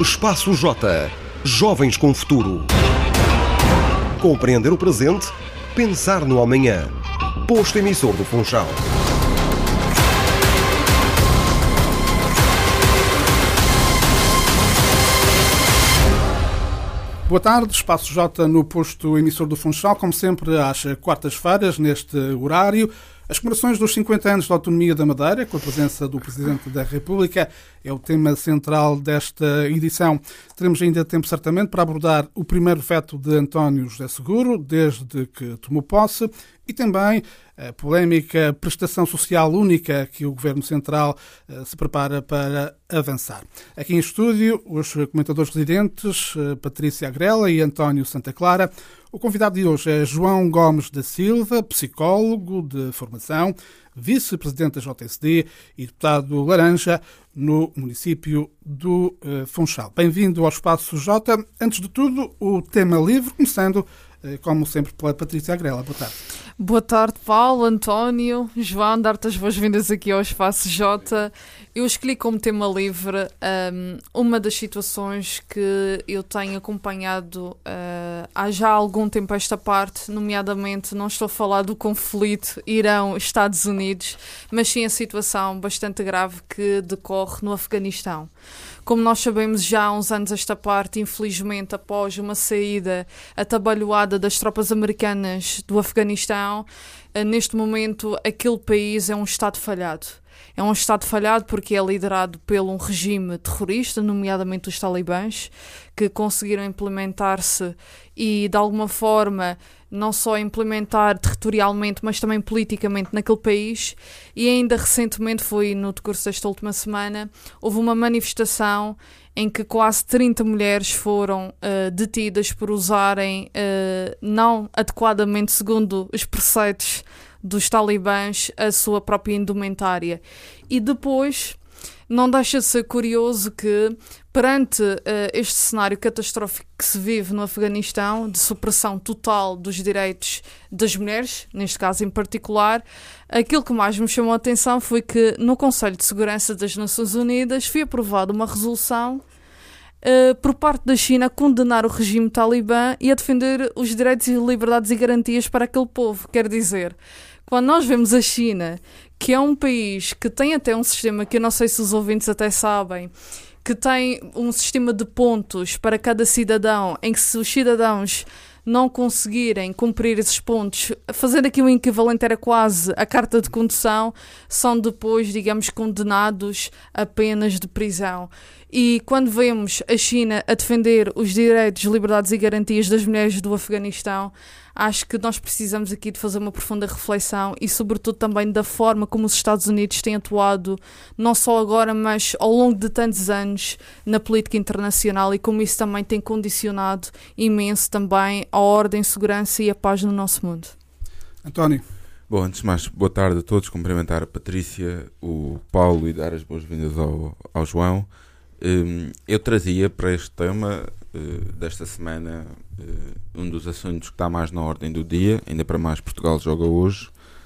Espaço J. Jovens com futuro. Compreender o presente, pensar no amanhã. Posto emissor do Funchal. Boa tarde, Espaço J no posto emissor do Funchal, como sempre às quartas-feiras, neste horário. As comemorações dos 50 anos da autonomia da Madeira, com a presença do Presidente da República, é o tema central desta edição. Teremos ainda tempo, certamente, para abordar o primeiro veto de António José Seguro, desde que tomou posse, e também a polémica prestação social única que o Governo Central se prepara para avançar. Aqui em estúdio, os comentadores residentes, Patrícia Agrela e António Santa Clara. O convidado de hoje é João Gomes da Silva, psicólogo de formação, vice-presidente da JSD e deputado Laranja no município do Funchal. Bem-vindo ao Espaço J. Antes de tudo, o tema livre, começando, como sempre, pela Patrícia Agrela. Boa tarde. Boa tarde, Paulo, António, João, dar-te as boas-vindas aqui ao Espaço J. Eu escolhi como tema livre uma das situações que eu tenho acompanhado há já algum tempo esta parte, nomeadamente não estou a falar do conflito Irão-Estados Unidos, mas sim a situação bastante grave que decorre no Afeganistão. Como nós sabemos já há uns anos esta parte, infelizmente após uma saída atabalhoada das tropas americanas do Afeganistão, neste momento aquele país é um Estado falhado. É um Estado falhado porque é liderado por um regime terrorista, nomeadamente os talibãs, que conseguiram implementar-se e, de alguma forma, não só implementar territorialmente, mas também politicamente naquele país. E ainda recentemente, foi no decurso desta última semana, houve uma manifestação em que quase 30 mulheres foram detidas por usarem, não adequadamente, segundo os preceitos dos talibãs, a sua própria indumentária. E depois, não deixa de ser curioso que, perante este cenário catastrófico que se vive no Afeganistão, de supressão total dos direitos das mulheres, neste caso em particular, aquilo que mais me chamou a atenção foi que no Conselho de Segurança das Nações Unidas foi aprovada uma resolução por parte da China a condenar o regime talibã e a defender os direitos e liberdades e garantias para aquele povo. Quer dizer, quando nós vemos a China, que é um país que tem até um sistema que eu não sei se os ouvintes até sabem, que tem um sistema de pontos para cada cidadão, em que se os cidadãos não conseguirem cumprir esses pontos, fazendo aqui um equivalente era quase a carta de condução, são depois, digamos, condenados a penas de prisão. E quando vemos a China a defender os direitos, liberdades e garantias das mulheres do Afeganistão, acho que nós precisamos aqui de fazer uma profunda reflexão e, sobretudo, também da forma como os Estados Unidos têm atuado, não só agora, mas ao longo de tantos anos na política internacional, e como isso também tem condicionado imenso também a ordem, segurança e a paz no nosso mundo. António. Bom, antes de mais, boa tarde a todos, cumprimentar a Patrícia, o Paulo e dar as boas-vindas ao João. Eu trazia para este tema desta semana um dos assuntos que está mais na ordem do dia, ainda para mais Portugal joga hoje,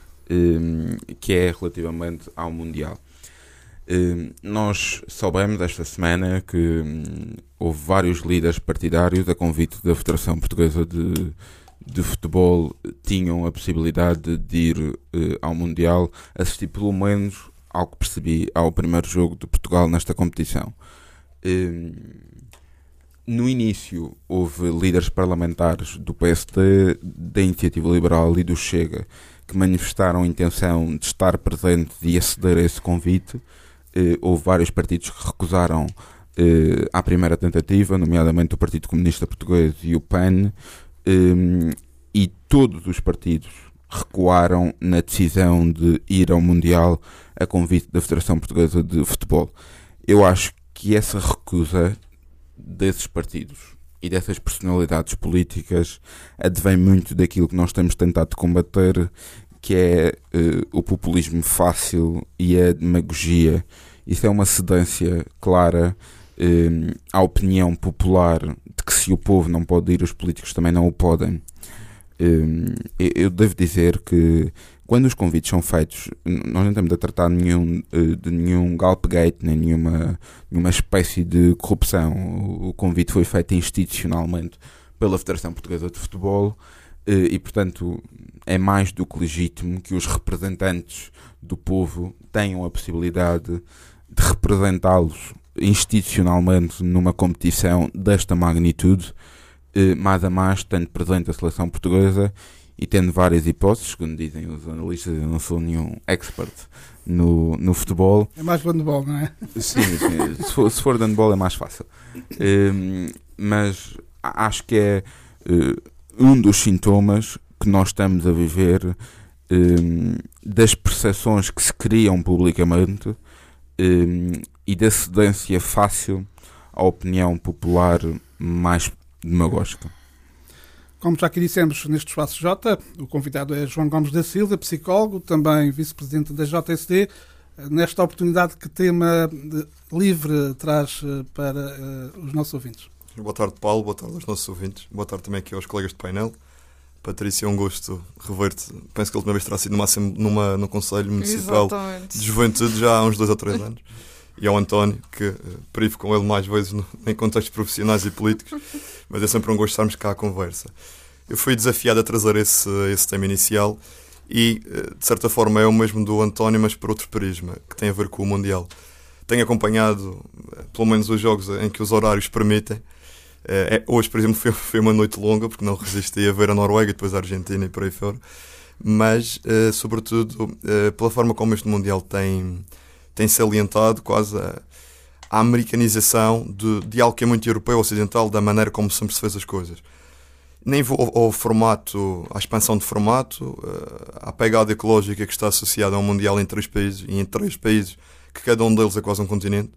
que é relativamente ao Mundial. Nós soubemos esta semana que houve vários líderes partidários, a convite da Federação Portuguesa de Futebol, tinham a possibilidade de ir ao Mundial, assistir pelo menos, ao que percebi, ao primeiro jogo de Portugal nesta competição. No início houve líderes parlamentares do PSD, da Iniciativa Liberal e do Chega que manifestaram a intenção de estar presentes e aceder a esse convite. Houve vários partidos que recusaram à primeira tentativa, nomeadamente o Partido Comunista Português e o PAN, e todos os partidos recuaram na decisão de ir ao Mundial a convite da Federação Portuguesa de Futebol. Eu acho que essa recusa desses partidos e dessas personalidades políticas advém muito daquilo que nós temos tentado combater, que é o populismo fácil e a demagogia. Isso é uma cedência clara à opinião popular de que se o povo não pode ir, os políticos também não o podem. Eu devo dizer que quando os convites são feitos, nós não estamos a tratar de nenhum Galpegate, nem nenhuma espécie de corrupção. O convite foi feito institucionalmente pela Federação Portuguesa de Futebol e, portanto, é mais do que legítimo que os representantes do povo tenham a possibilidade de representá-los institucionalmente numa competição desta magnitude, mais a mais, tendo presente a seleção portuguesa e tendo várias hipóteses, segundo dizem os analistas. Eu não sou nenhum expert no futebol. É mais handball, não é? Sim. Se for de handball é mais fácil. Mas acho que é um dos sintomas que nós estamos a viver das percepções que se criam publicamente e da cedência fácil à opinião popular mais demagógica. Como já aqui dissemos neste Espaço J, o convidado é João Gomes da Silva, psicólogo, também vice-presidente da JSD. Nesta oportunidade, que tema livre traz para os nossos ouvintes? Boa tarde, Paulo. Boa tarde aos nossos ouvintes. Boa tarde também aqui aos colegas de painel. Patrícia, é um gosto rever-te. Penso que a última vez terá sido no Conselho Municipal de Juventude, já há uns 2 ou 3 anos. E ao António, que privo com ele mais vezes em contextos profissionais e políticos, mas é sempre um gosto estarmos cá à conversa. Eu fui desafiado a trazer esse tema inicial e, de certa forma, é o mesmo do António, mas por outro prisma, que tem a ver com o Mundial. Tenho acompanhado, pelo menos, os jogos em que os horários permitem. Hoje, por exemplo, foi uma noite longa, porque não resisti a ver a Noruega e depois a Argentina e por aí fora. Mas, sobretudo, pela forma como este Mundial tem salientado quase a americanização de algo que é muito europeu, ocidental, da maneira como sempre se fez as coisas. Nem vou ao formato, à expansão de formato, à pegada ecológica que está associada a um Mundial em 3 países, e em 3 países, que cada um deles é quase um continente,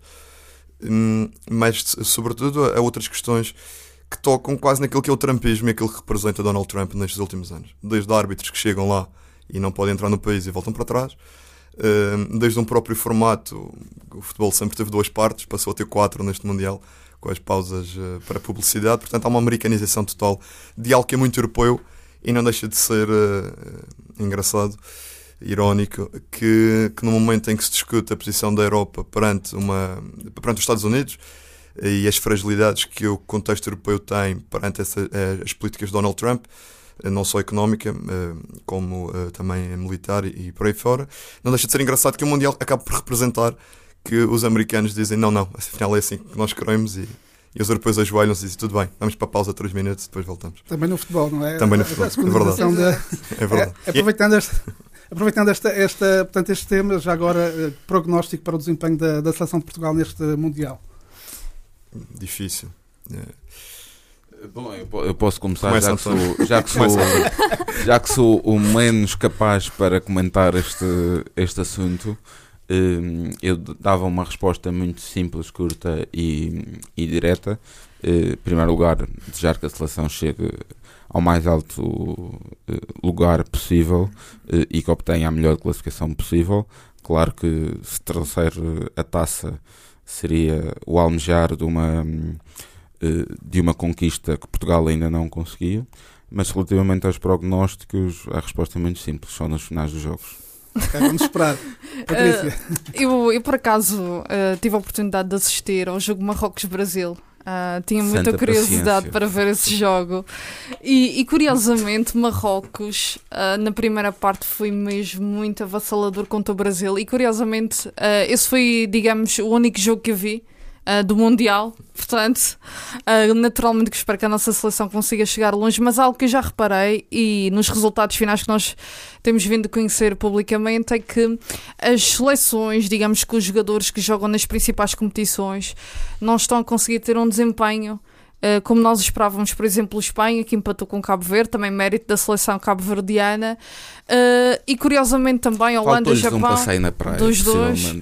mas, sobretudo, a outras questões que tocam quase naquilo que é o trumpismo e aquilo que representa Donald Trump nestes últimos anos. Desde árbitros que chegam lá e não podem entrar no país e voltam para trás, desde um próprio formato. O futebol sempre teve 2 partes, passou a ter 4 neste Mundial, com as pausas para publicidade. Portanto, há uma americanização total de algo que é muito europeu e não deixa de ser engraçado, irónico, que no momento em que se discute a posição da Europa perante os Estados Unidos e as fragilidades que o contexto europeu tem perante as políticas de Donald Trump, não só económica, como também militar e por aí fora, não deixa de ser engraçado que o Mundial acabe por representar que os americanos dizem não, afinal é assim que nós queremos, e os europeus ajoelham-se e dizem tudo bem, vamos para a pausa 3 minutos e depois voltamos. Também no futebol, não é? Também no futebol, é verdade. É verdade. Aproveitando portanto, este tema, já agora, prognóstico para o desempenho da Seleção de Portugal neste Mundial. Difícil. Bom, eu posso começar, já que sou o menos capaz para comentar este assunto. Eu dava uma resposta muito simples, curta e direta. Em primeiro lugar, desejar que a seleção chegue ao mais alto lugar possível e que obtenha a melhor classificação possível. Claro que se trouxer a taça seria o almejar de uma conquista que Portugal ainda não conseguiu, mas relativamente aos prognósticos a resposta é muito simples, só nos finais dos jogos. Okay, vamos esperar. Patrícia. Eu por acaso tive a oportunidade de assistir ao jogo Marrocos-Brasil. Tinha muita curiosidade para ver esse jogo e curiosamente Marrocos na primeira parte foi mesmo muito avassalador contra o Brasil, e curiosamente esse foi, digamos, o único jogo que eu vi do Mundial. Portanto, naturalmente que espero que a nossa seleção consiga chegar longe, mas algo que eu já reparei, e nos resultados finais que nós temos vindo a conhecer publicamente, é que as seleções, digamos que os jogadores que jogam nas principais competições não estão a conseguir ter um desempenho como nós esperávamos. Por exemplo, Espanha, que empatou com Cabo Verde, também mérito da seleção cabo-verdiana, e curiosamente também Holanda e Japão, um passeio na praia, dos dois.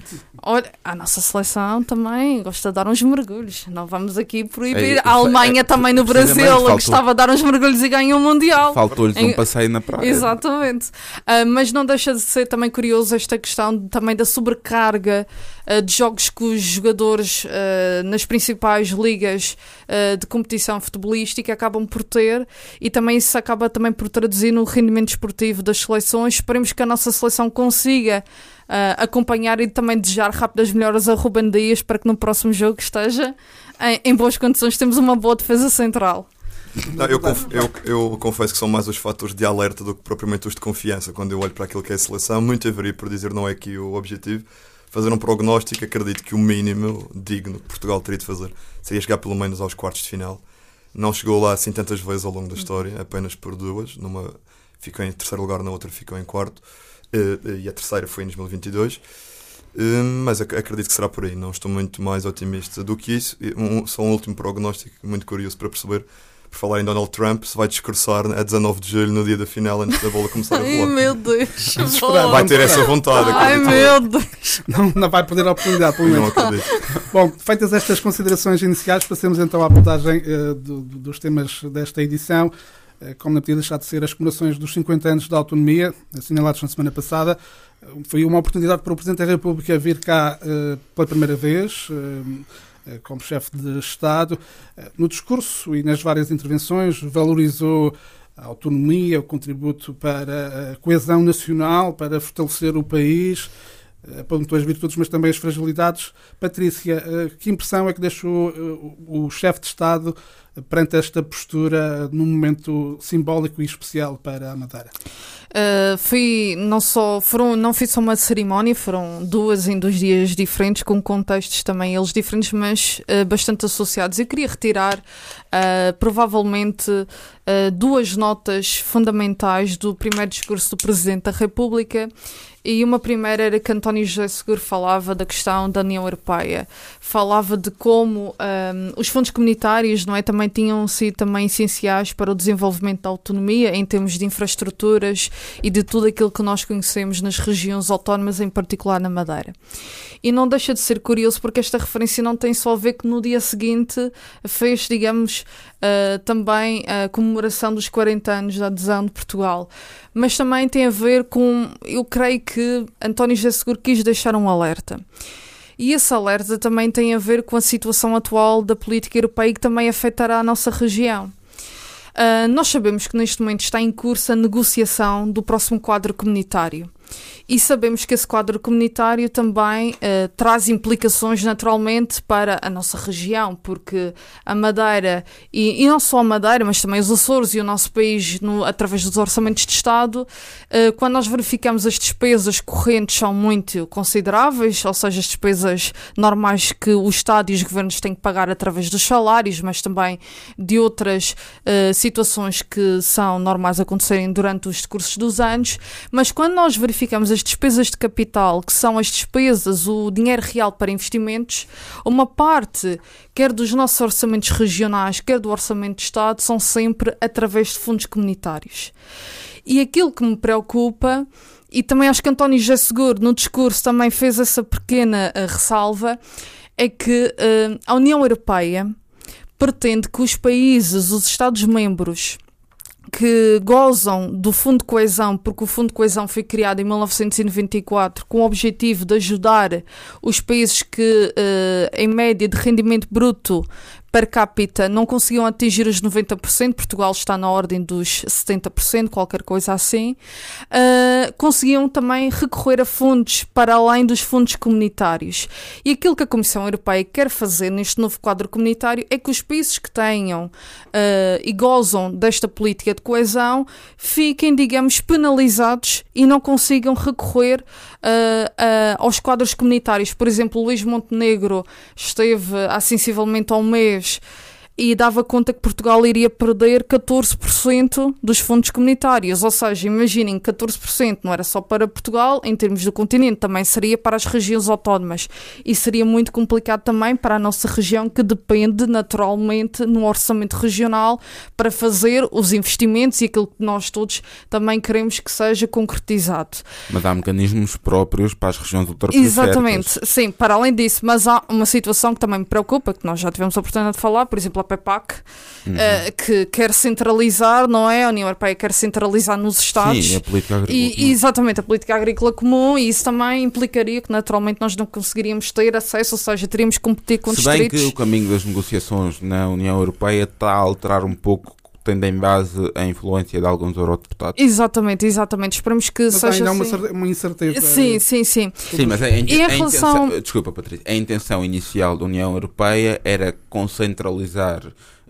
Olha, a nossa seleção também gosta de dar uns mergulhos. Não vamos aqui proibir. A Alemanha também no Brasil gostava de dar uns mergulhos e ganhou o Mundial. Faltou-lhes um passeio na praia. Exatamente. Mas não deixa de ser também curioso esta questão também da sobrecarga de jogos que os jogadores nas principais ligas de competição futebolística acabam por ter, e também isso acaba também por traduzir no rendimento esportivo das seleções. Esperemos que a nossa seleção consiga acompanhar e também desejar rápidas melhoras a Ruben Dias para que no próximo jogo esteja em boas condições. Temos uma boa defesa central. Não, eu confesso que são mais os fatores de alerta do que propriamente os de confiança. Quando eu olho para aquilo que é a seleção, muito haveria por dizer, não é aqui o objetivo. Fazer um prognóstico, acredito que o mínimo digno que Portugal teria de fazer seria chegar pelo menos aos quartos de final. Não chegou lá assim tantas vezes ao longo da história, apenas por duas. Numa ficou em terceiro lugar, na outra ficou em quarto. E a terceira foi em 2022, mas acredito que será por aí. Não estou muito mais otimista do que isso. Só um último prognóstico muito curioso para perceber, por falar em Donald Trump, se vai discursar a 19 de julho, no dia da final, antes da bola começar a rolar. Ai meu Deus, vai ter essa vontade. Ai meu Deus, não vai perder a oportunidade, pelo menos. Não acredito. Bom, feitas estas considerações iniciais, passemos então à abordagem dos temas desta edição. Como não podia deixar de ser, as comemorações dos 50 anos da autonomia, assinalados na semana passada. Foi uma oportunidade para o Presidente da República vir cá pela primeira vez, como chefe de Estado. No discurso e nas várias intervenções, valorizou a autonomia, o contributo para a coesão nacional, para fortalecer o país, apontou as virtudes, mas também as fragilidades. Patrícia, que impressão é que deixou o chefe de Estado perante esta postura num momento simbólico e especial para a Madeira? Não foi só uma cerimónia, foram duas em 2 dias diferentes, com contextos também eles diferentes, mas bastante associados. Eu queria retirar provavelmente 2 notas fundamentais do primeiro discurso do Presidente da República. E uma primeira era que António José Seguro falava da questão da União Europeia. Falava de como os fundos comunitários, não é, também tinham sido também essenciais para o desenvolvimento da autonomia em termos de infraestruturas e de tudo aquilo que nós conhecemos nas regiões autónomas, em particular na Madeira. E não deixa de ser curioso porque esta referência não tem só a ver que no dia seguinte fez, digamos, também a comemoração dos 40 anos da adesão de Portugal, mas também tem a ver com, eu creio que António José Seguro quis deixar um alerta. E esse alerta também tem a ver com a situação atual da política europeia, que também afetará a nossa região. Nós sabemos que neste momento está em curso a negociação do próximo quadro comunitário. E sabemos que esse quadro comunitário também traz implicações naturalmente para a nossa região, porque a Madeira, e não só a Madeira, mas também os Açores e o nosso país, através dos orçamentos de Estado, quando nós verificamos as despesas correntes são muito consideráveis, ou seja, as despesas normais que o Estado e os governos têm que pagar através dos salários, mas também de outras situações que são normais acontecerem durante os decursos dos anos. Mas quando nós verificamos as despesas de capital, que são as despesas, o dinheiro real para investimentos, uma parte, quer dos nossos orçamentos regionais, quer do orçamento de Estado, são sempre através de fundos comunitários. E aquilo que me preocupa, e também acho que António José Seguro no discurso também fez essa pequena ressalva, é que a União Europeia pretende que os países, os Estados-membros, que gozam do Fundo de Coesão, porque o Fundo de Coesão foi criado em 1994 com o objetivo de ajudar os países que, em média de rendimento bruto per capita, não conseguiam atingir os 90%, Portugal está na ordem dos 70%, qualquer coisa assim, conseguiam também recorrer a fundos para além dos fundos comunitários. E aquilo que a Comissão Europeia quer fazer neste novo quadro comunitário é que os países que tenham e gozam desta política de coesão fiquem, digamos, penalizados e não consigam recorrer aos quadros comunitários. Por exemplo, Luís Montenegro esteve há sensivelmente há um mês e dava conta que Portugal iria perder 14% dos fundos comunitários, ou seja, imaginem, 14% não era só para Portugal, em termos do continente, também seria para as regiões autónomas, e seria muito complicado também para a nossa região, que depende naturalmente no orçamento regional para fazer os investimentos e aquilo que nós todos também queremos que seja concretizado. Mas há mecanismos próprios para as regiões ultraperiféricas. Exatamente, sim, para além disso, mas há uma situação que também me preocupa, que nós já tivemos a oportunidade de falar, por exemplo, a PEPAC, que quer centralizar, não é? A União Europeia quer centralizar nos Estados. Sim, a política agrícola. Exatamente, a política agrícola comum, e isso também implicaria que naturalmente nós não conseguiríamos ter acesso, ou seja, teríamos que competir com distritos. Se bem que o caminho das negociações na União Europeia está a alterar um pouco, tendo em base a influência de alguns eurodeputados. Exatamente. Esperamos que seja ainda assim. Uma incerteza. Sim. Sim, mas desculpa, Patrícia, a intenção inicial da União Europeia era concentrar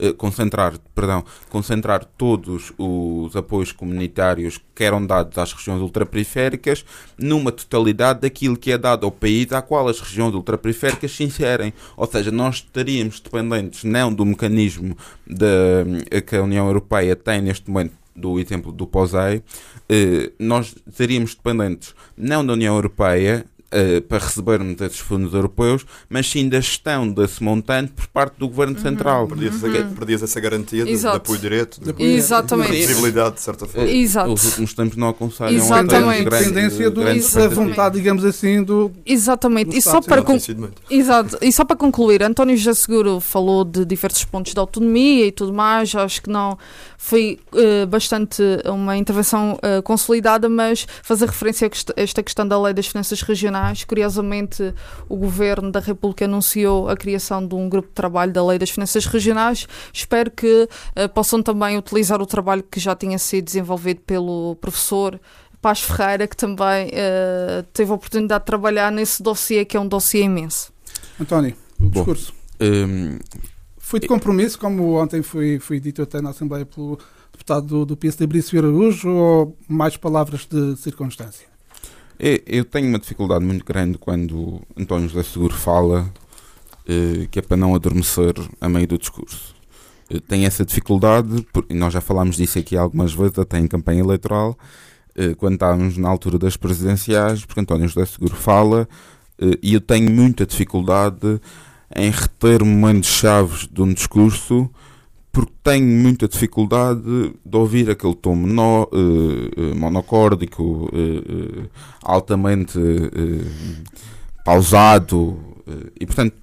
todos os apoios comunitários que eram dados às regiões ultraperiféricas numa totalidade daquilo que é dado ao país à qual as regiões ultraperiféricas se inserem. Ou seja, nós estaríamos dependentes não do mecanismo que a União Europeia tem neste momento, do exemplo do POSEI, nós estaríamos dependentes não da União Europeia para recebermos esses fundos europeus, mas sim da gestão desse montante por parte do Governo Central. Perdias essa garantia de apoio direto, de possibilidade, de certa forma. Exato. Os últimos tempos não aconselham Exatamente. A tendência da vontade, digamos assim, do... Exatamente. E só para concluir, António José Seguro falou de diversos pontos de autonomia e tudo mais. Acho que não foi bastante uma intervenção consolidada, mas fazer referência a esta questão da Lei das Finanças Regionais. Curiosamente, o Governo da República anunciou a criação de um grupo de trabalho da Lei das Finanças Regionais. Espero que possam também utilizar o trabalho que já tinha sido desenvolvido pelo professor Paz Ferreira, que também teve a oportunidade de trabalhar nesse dossiê, que é um dossiê imenso. António, o discurso. Foi de compromisso, como ontem foi dito até na Assembleia pelo deputado do PSD, Brício Araújo, ou mais palavras de circunstância? Eu tenho uma dificuldade muito grande quando António José Seguro fala que é para não adormecer a meio do discurso. Tenho essa dificuldade, e nós já falámos disso aqui algumas vezes, até em campanha eleitoral, quando estávamos na altura das presidenciais, porque António José Seguro fala, e eu tenho muita dificuldade em reter momentos chaves de um discurso, porque tenho muita dificuldade de ouvir aquele tom monocórdico, altamente pausado, e portanto